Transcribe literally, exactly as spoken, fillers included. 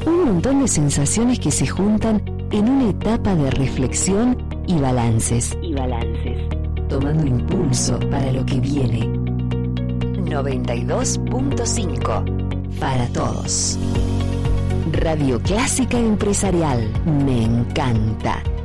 Un montón de sensaciones que se juntan en una etapa de reflexión y balances. Y balances. Tomando impulso para lo que viene. noventa y dos punto cinco para todos. Radio Clásica Empresarial. Me encanta.